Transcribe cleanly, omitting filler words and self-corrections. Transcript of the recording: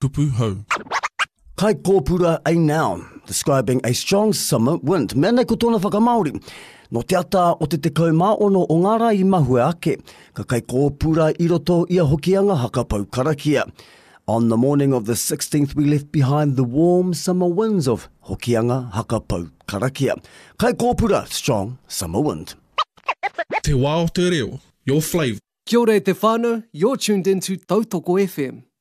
tupu hau. Kai kōpura a noun, describing a strong summer wind. Mea nei ko tōna whakamauri. No te ata o te tekau maono o ngara I mahue ake, ka kai kōpura I roto ia hokianga hakapau karakia. On the morning of the 16th, we left behind the warm summer winds of hokianga hakapau karakia. Kai kōpura, strong summer wind. Te wā o te reo, your flavour. Kia ora e te whānau, you're tuned into Tautoko FM.